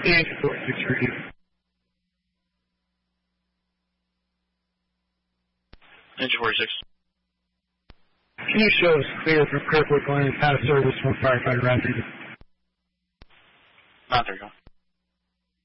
And 46 for you. Engine 46. Can you show us clear from Kirkwood going past service from firefighter after you? Not there you go.